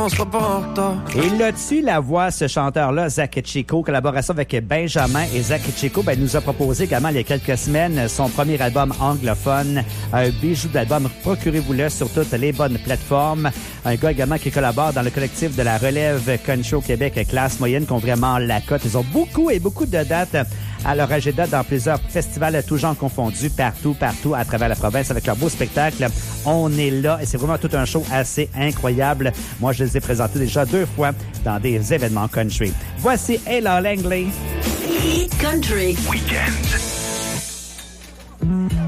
On sera pas en retard. Et là-dessus, la voix, ce chanteur-là, Zach Chico, collaboration avec Benjamin. Et Zach Chico nous a proposé également il y a quelques semaines son premier album anglophone, un bijou d'album. Procurez-vous-le sur toutes les bonnes plateformes. Un gars également qui collabore dans le collectif de la relève country au Québec, classe moyenne, qui ont vraiment la cote. Ils ont beaucoup de dates à leur agenda dans plusieurs festivals, tous genres confondus, partout à travers la province avec leur beau spectacle. On est là et c'est vraiment tout un show assez incroyable. Moi, je les ai présentés déjà 2 fois dans des événements country. Voici Ella Langley. Country Weekend.